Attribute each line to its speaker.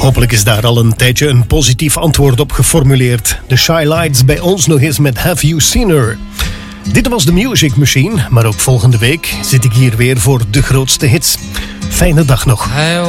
Speaker 1: Hopelijk is daar al een tijdje een positief antwoord op geformuleerd. De Shy Lights bij ons nog eens met Have You Seen Her? Dit was de Music Machine, maar ook volgende week zit ik hier weer voor de grootste hits. Fijne dag nog.